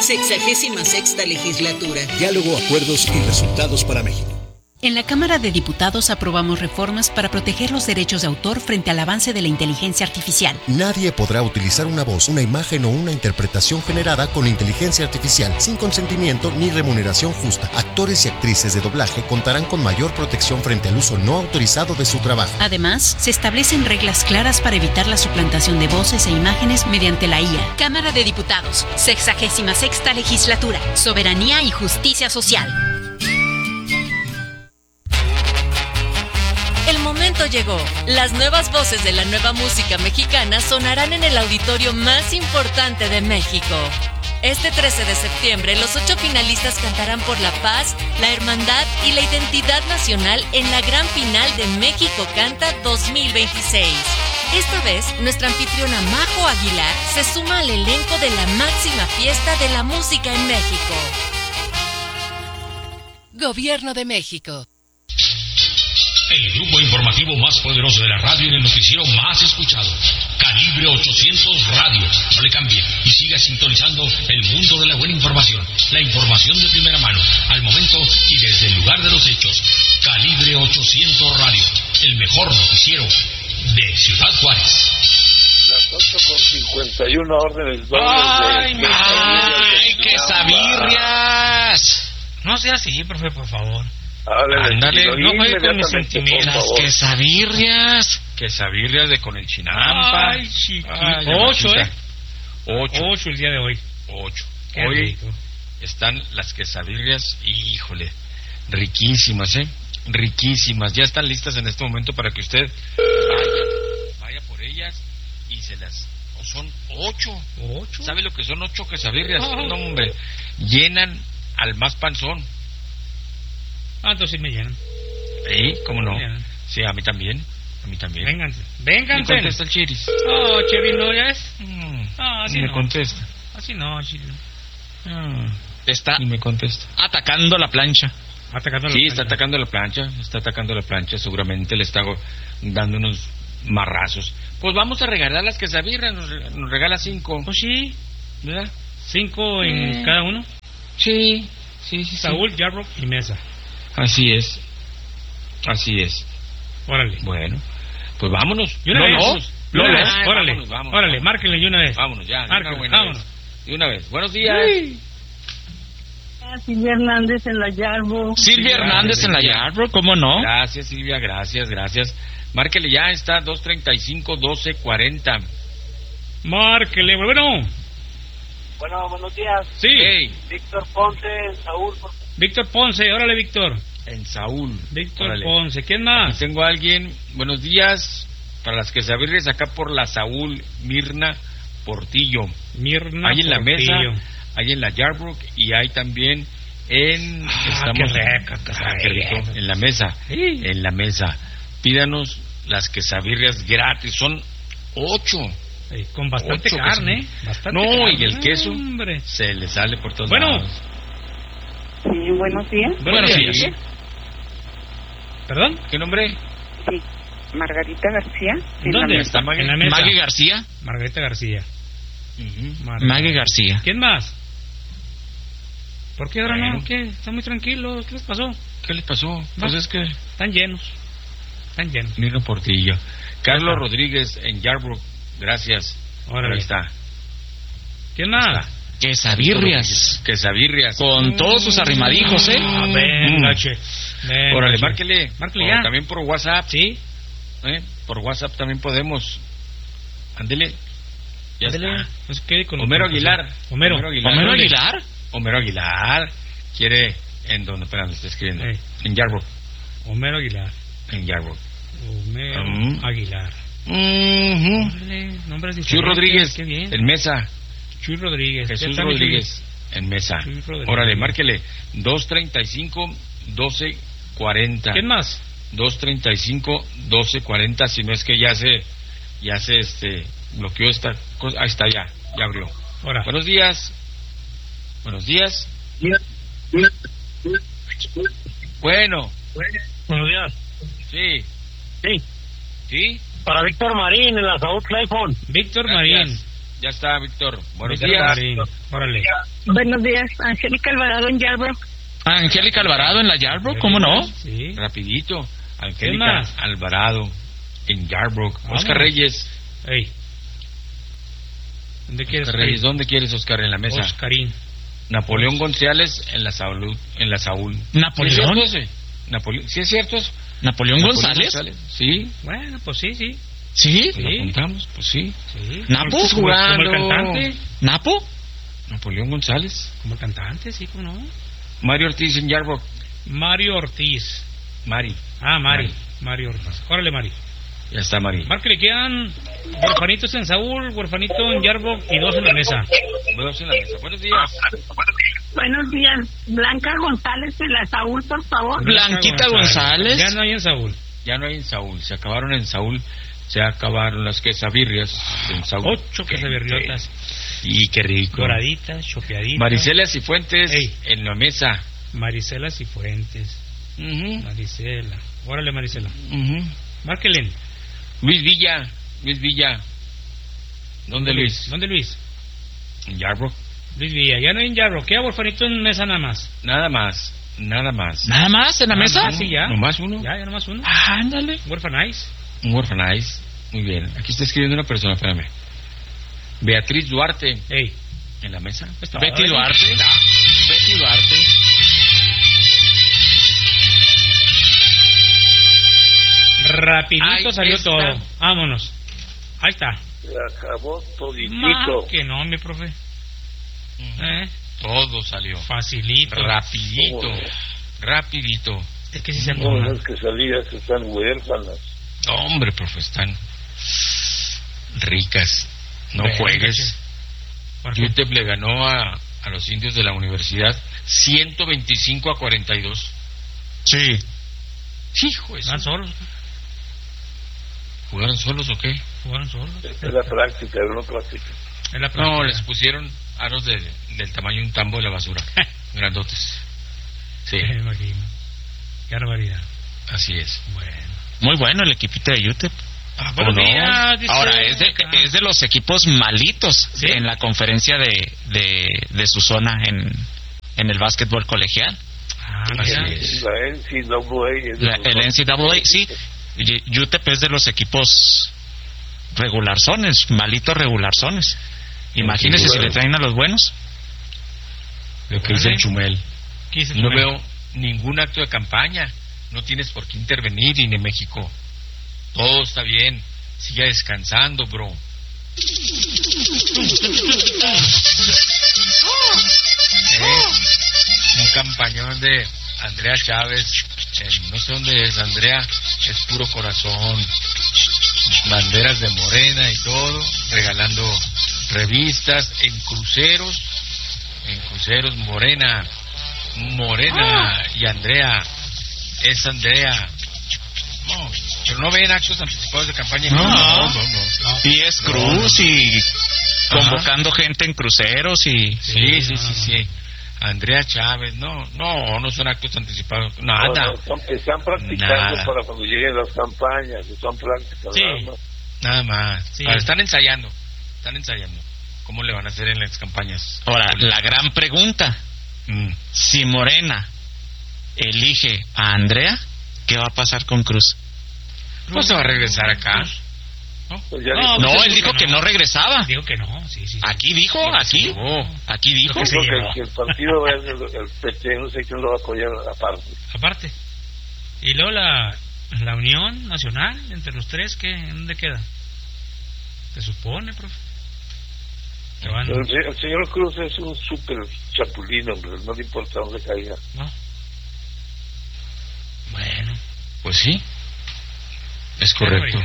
66ª Legislatura. Diálogo, acuerdos y resultados para México. En la Cámara de Diputados aprobamos reformas para proteger los derechos de autor frente al avance de la inteligencia artificial. Nadie podrá utilizar una voz, una imagen o una interpretación generada con inteligencia artificial sin consentimiento ni remuneración justa. Actores y actrices de doblaje contarán con mayor protección frente al uso no autorizado de su trabajo. Además, se establecen reglas claras para evitar la suplantación de voces e imágenes mediante la IA. Cámara de Diputados, 66ª Legislatura. Soberanía y justicia social. El momento llegó. Las nuevas voces de la nueva música mexicana sonarán en el auditorio más importante de México. Este 13 de septiembre, los 8 finalistas cantarán por la paz, la hermandad y la identidad nacional en la gran final de México Canta 2026. Esta vez, nuestra anfitriona Majo Aguilar se suma al elenco de la máxima fiesta de la música en México. Gobierno de México. El grupo informativo más poderoso de la radio en el noticiero más escuchado. Calibre 800 Radio. No le cambie y siga sintonizando el mundo de la buena información. La información de primera mano, al momento y desde el lugar de los hechos. Calibre 800 Radio. El mejor noticiero de Ciudad Juárez. Las 8:51 órdenes dobles. ¡Ay, qué sabirrias! No sea así, profe, por favor. Ándale, no juegue con mis sentimientos. Quesabirrias de con el Chinampa. Ay, chiquito. 8, 8 el día de hoy. 8. Hoy rico. Están las quesabirrias, híjole, riquísimas, riquísimas. Ya están listas en este momento para que usted vaya por ellas y se las... Son 8. ¿Sabe lo que son 8 quesabirrias? No, hombre, llenan al más panzón. Entonces sí me llenan. ¿Cómo no? Sí, a mí también. Vénganse. Me contesta el Chiris. Chevy, ¿no ya es? Así me contesta. Así no, Chiris. Está y me contesta. Atacando la plancha. Está atacando la plancha. Seguramente le está dando unos marrazos. Pues vamos a regalar las quesabirras. Nos regala 5. Pues sí. ¿Verdad? 5 en cada uno. Sí. Saúl, Jarrock y Mesa. Así es. Órale. Bueno, pues vámonos. ¿Y una vez? Órale. Órale, márquenle y una vez. Vámonos ya. Vámonos. Y una vez. Buenos días. Sí. Silvia Hernández en la Yarborough. ¿Cómo no? Gracias, Silvia, gracias. Márquele ya, está 235-1240. Márquele, bueno. Bueno, buenos días. Sí. Hey. Víctor Ponce, Saúl. Víctor Ponce, órale, Víctor. En Saúl. Víctor Órale. Ponce, ¿quién más? Aquí tengo a alguien. Buenos días. Para las quesabirrias acá por la Saúl, Mirna Portillo. Hay en la mesa, hay en la Yarbrough y hay también en... qué rico. En la mesa. Sí. En la mesa. Pídanos las quesabirrias gratis. Son 8. Con bastante carne. Y el queso se le sale por todos lados. Sí, buenos días. Buenos días. ¿Perdón? ¿Qué nombre? Sí, Margarita García. ¿Dónde está Maggie? En la mesa. Maggie García. Margarita García. Maggie García. ¿Quién más? ¿Por qué ahora no? ¿Qué? Están muy tranquilos. ¿Qué les pasó? Pues es que... Están llenos. Mirna Portillo. Carlos Rodríguez en Yarbrough. Gracias. Órale. Ahí está. ¿Quién más? Quesabirrias. Con todos sus arrimadijos, Venga, Órale, márquele ya. También por WhatsApp. Sí. Por WhatsApp también podemos. Ándele. Ya está. Pues quede con Homero Aguilar. Homero Aguilar. Quiere en donde, espera, me está escribiendo. En Yarbrough. Homero Aguilar. En Yarbrough. Homero Aguilar. Chuy Rodríguez en mesa. Chuy Rodríguez. Jesús Rodríguez en mesa. Órale, márquele 235-1240. ¿Quién más? 235-1240. Si no es que ya se bloqueó esta cosa. Ahí está, ya abrió. Ahora. Buenos días. Bueno. Buenos días. Sí. Para Víctor Marín en la Saúl Clayton. Víctor Marín. Ya está, Víctor. Buenos Víctor días. Marín. Órale. Buenos días, Angélica Alvarado en Yarbrough. Angélica Alvarado en la Yarbrough, ¿cómo no? Sí. Rapidito. ¿Qué Angélica más? Alvarado en Yarbrough. Vamos. Oscar Reyes. Ey. ¿Dónde quieres? Oscar Reyes, ¿dónde quieres, Oscar? En la mesa. Oscarín. Napoleón González en la Saúl. ¿Napoleón? ¿Sí es cierto eso? ¿Napoleón González? Sí. Bueno, pues sí. ¿Sí? ¿Lo apuntamos? Pues sí. ¿Napo? ¿Estás jugando? Como el cantante. ¿Napo? Napoleón González. Como el cantante, sí, ¿cómo no? Mario Ortiz en Yarbrough. Mario Ortiz. Mari. Ah, Mario Ortiz. Órale, Mari. Ya está, Mari. Marque, le quedan huerfanitos en Saúl, huerfanito en Yarbrough y 2 en la mesa. Dos en la mesa. Buenos días. Buenos días, Blanca González en la Saúl, por favor. Blanquita González. Ya no hay en Saúl. Ya no hay en Saúl. Se acabaron en Saúl. Se acabaron las quesabirrias en Saúl. 8 quesabirriotas. Y qué rico. Doraditas, chopeaditas. Maricela Cifuentes Ey. en la mesa. Marisela Cifuentes. Marisela. Órale, Marisela. Márquelen. Luis Villa. ¿Dónde Luis? ¿Dónde Luis? En Yarbrough. Luis Villa. Ya no hay en Yarbrough. Queda huerfanito en mesa nada más. Nada más. ¿Nada más en la mesa? Sí, ya. ¿Nomás uno? Ya nomás uno. Ah, ándale. Huerfanais. Un orphanage. Muy bien. Aquí está escribiendo una persona, espérame. Beatriz Duarte. Ey. ¿En la mesa? Betty Duarte. Betty Duarte. Rapidito Ahí salió está. todo. Vámonos. Ahí está. Se acabó toditito. Más que no, mi profe. Todo salió. Facilito. Rapidito. Es que si se Todas antoja. las quesadillas están huérfanas. Hombre, profe, están ricas. No Venga, juegues. ¿Por qué? UTEP le ganó a los indios de la universidad 125-42. Sí. Hijo, eso. ¿Van solos? ¿Jugaron solos o qué? ¿Jugaron solos? Es la práctica, es la práctica. Es la No, práctica. les pusieron aros del tamaño de un tambo de la basura. Grandotes. Sí, Me imagino. Qué barbaridad. así es. Bueno. Muy bueno el equipito de UTEP. Buenos días, dice- Ahora, es de los equipos malitos ¿Sí? en la conferencia de su zona en el básquetbol colegial. Ah, Así mira. es. La NCAA es de El los- NCAA, sí. UTEP es de los equipos regularzones, malitos regularzones. Imagínese si le traen a los buenos. Lo que dice el Chumel. ¿Qué dice No Chumel? veo ningún acto de campaña. No tienes por qué intervenir, INE México. Todo está bien. Siga descansando, bro. Un campañón de Andrea Chávez. No sé dónde es. Andrea es puro corazón. Banderas de Morena y todo. Regalando revistas en cruceros. Morena y Andrea. Es Andrea. No, pero no ven actos anticipados de campaña. No. No. Y es cruz y convocando gente en cruceros y... Sí. Andrea Chávez, no son actos anticipados, nada. Están practicando Nada. para cuando lleguen las campañas, son prácticas. Sí. Nada más. Nada más. Sí. Ahora, están ensayando. ¿Cómo le van a hacer en las campañas? Ahora, la gran pregunta, si Morena elige a Andrea, ¿qué va a pasar con Cruz? Pues se va a regresar acá. Pues ya No, dijo- No, pues él dijo que no regresaba. Digo que no, sí. Aquí dijo, aquí dijo. dijo que el partido va a ser el PT, no sé quién lo va a apoyar aparte. Y luego la unión nacional entre los tres, ¿dónde queda? Se supone, profe. Que van... Pero el señor Cruz es un súper chapulín, hombre, no le importa dónde caiga. No. Bueno. Pues sí. Es correcto.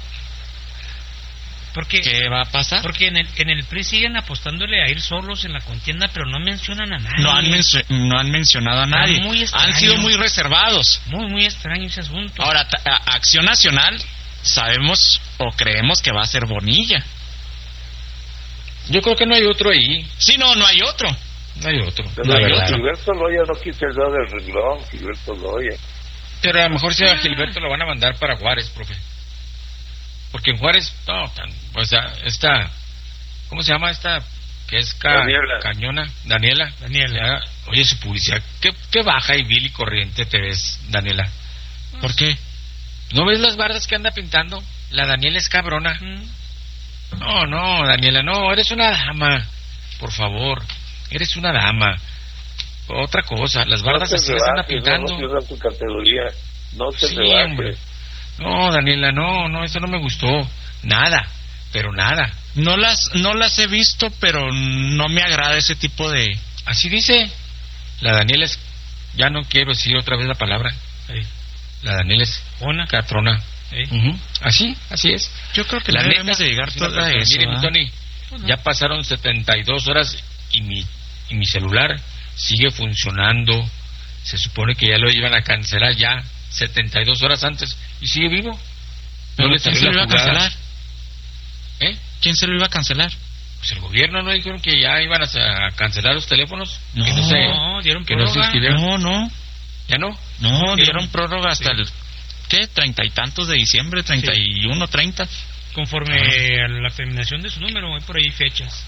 Porque, ¿Qué va a pasar? porque en el PRI siguen apostándole a ir solos en la contienda, pero no mencionan a nadie. No han mencionado a nadie. Muy extraño. Han sido muy reservados. Muy extraño ese asunto. Ahora, Acción Nacional, sabemos o creemos que va a ser Bonilla. Yo creo que no hay otro ahí. Sí, no hay otro. No hay otro. Pero La verdad. Gilberto Loya no quita el dedo del renglón, Gilberto Loya. Pero a lo mejor si a Gilberto lo van a mandar para Juárez, profe. Porque en Juárez, ¿Cómo se llama esta? Que es Daniela. Cañona. Daniela. Ya, oye, su publicidad. ¿Qué baja y vil y corriente te ves, Daniela? ¿Por qué? ¿No ves las bardas que anda pintando? La Daniela es cabrona. No, Daniela, no, eres una dama. Por favor, eres una dama. Otra cosa, las bardas así las anda pintando. No tu categoría. No se Sí, rebaje. hombre. No, Daniela, no, eso no me gustó. Nada, pero nada. No las he visto, pero no me agrada ese tipo de... Así dice. La Daniela es... Ya no quiero decir otra vez la palabra. La Daniela es... Catrona. Así es. Yo creo que la debemos neta, de llegar toda a eso. Mire, mi Tony, ya pasaron 72 horas y mi celular sigue funcionando. Se supone que ya lo iban a cancelar ya 72 horas antes y sigue vivo. ¿Pero le quién salió se lo iba la a jugada. cancelar? ¿Quién se lo iba a cancelar? Pues el gobierno, ¿no dijeron que ya iban a cancelar los teléfonos? No, que dieron que no se prórroga. inscribieron. No. ¿Ya no? No, dieron prórroga hasta el... ¿Qué? 30 y tantos de diciembre, 31, 30. Conforme a la terminación de su número, hay por ahí fechas.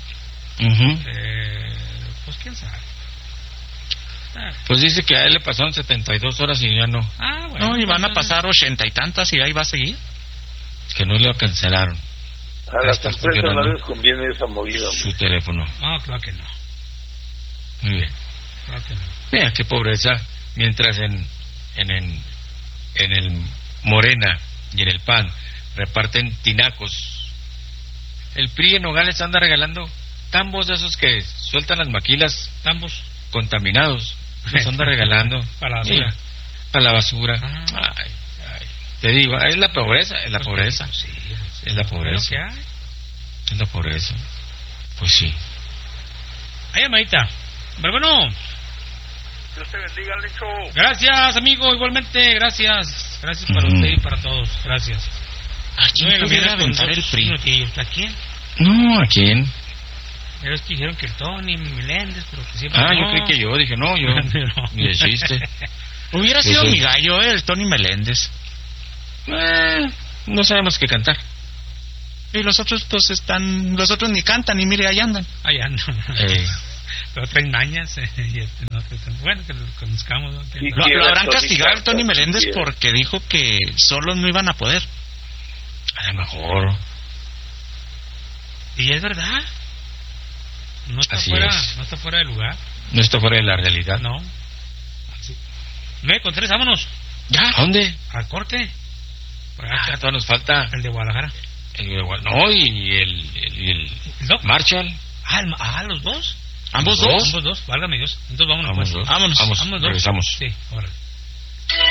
Pues quién sabe. Pues dice que a él le pasaron 72 horas y ya no. Bueno. No, y van a pasar 80 y tantas y ahí va a seguir. Es que no lo cancelaron. A las empresas no les conviene esa movida. Su teléfono. No, claro que no. Muy bien. Claro que no. Mira qué pobreza. Mientras en el Morena y en el PAN reparten tinacos, el PRI en Nogales anda regalando tambos de esos que sueltan las maquilas, tambos contaminados, los anda regalando para la basura. Sí, para la basura. Ay. Te digo, es la pobreza, es la pobreza. Sí, es la pobreza. Es la pobreza. Pues sí. Ay, amadita. Pero bueno. Dios te bendiga, Lecho. Gracias, amigo, igualmente, gracias. Gracias para usted y para todos. Gracias. ¿A quién pudiera aventar el PRI? ¿A quién? No, ¿a quién? Ellos que dijeron que el Tony Meléndez, pero que siempre yo creí que yo, dije, no, yo ni de chiste. Hubiera sido mi gallo, el Tony Meléndez. No sabemos qué cantar. Y los otros pues los otros ni cantan y mire, ahí andan. Ahí andan. Pero traen mañas. Bueno, que lo conozcamos, ¿no? Lo habrán castigado al Tony Meléndez porque dijo que solos no iban a poder. A lo mejor. Y es verdad. No está fuera de lugar. No está fuera de la realidad. No. 9:03, vámonos. ¿Ya? ¿A dónde? Al corte. Todavía nos falta. El de Guadalajara. No, y el Marshall. ¿Los dos? ¿Ambos dos? Válgame Dios. Entonces vámonos. Vámonos. Vámonos. Regresamos. Sí, órale.